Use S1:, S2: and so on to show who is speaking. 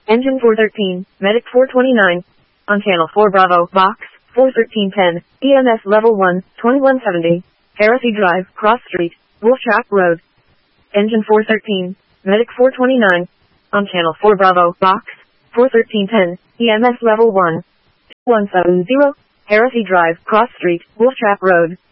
S1: Engine 413, Medic 429. On Channel 4 Bravo, Box 41310, EMS Level 1, 2170. Heresy Drive, Cross Street, Wolf Trap Road. Engine 413, Medic 429. On Channel 4 Bravo, Box 41310, EMS Level 1, 2170. Heresy Drive, Cross Street, Wolf Trap Road.